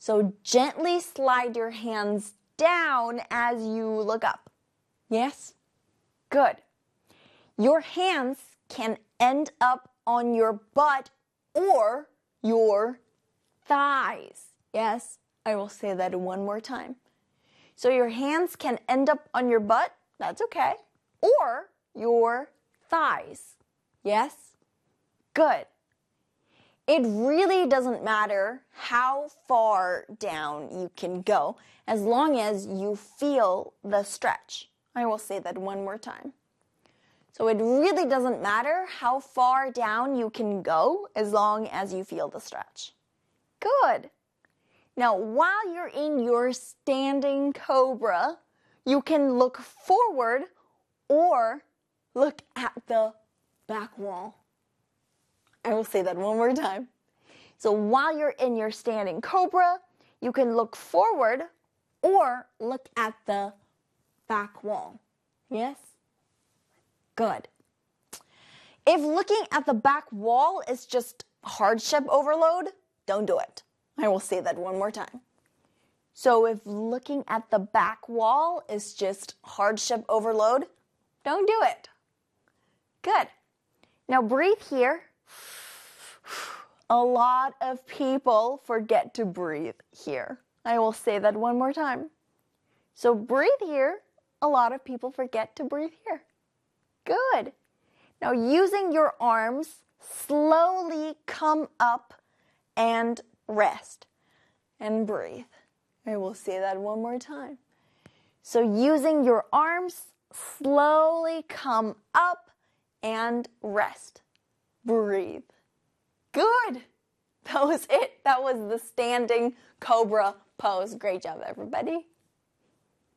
So gently slide your hands down as you look up. Yes? Good. Your hands can end up on your butt or your thighs. Yes? I will say that one more time. So your hands can end up on your butt, that's okay, or your thighs. Yes? Good. It really doesn't matter how far down you can go as long as you feel the stretch. I will say that one more time. So it really doesn't matter how far down you can go as long as you feel the stretch. Good. Now, while you're in your standing cobra, you can look forward or look at the back wall. I will say that one more time. So while you're in your standing cobra, you can look forward or look at the back wall. Yes? Good. If looking at the back wall is just hardship overload, don't do it. I will say that one more time. So if looking at the back wall is just hardship overload, don't do it. Good. Now breathe here. A lot of people forget to breathe here. I will say that one more time. So breathe here. A lot of people forget to breathe here. Good. Now using your arms, slowly come up and rest and breathe. I will say that one more time. So using your arms, slowly come up and rest. Breathe. Good. That was it. That was the standing cobra pose. Great job, everybody.